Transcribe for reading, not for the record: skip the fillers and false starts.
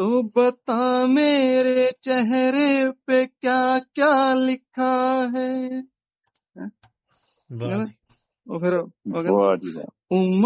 तो बता मेरे चेहरे पे क्या क्या लिखा है। ਵਾਹ ਜੀ ਉਹ ਫਿਰ ਉਹ ਵਾਹ ਜੀ ਵਾਹ। ਕਹਿੰਦਾ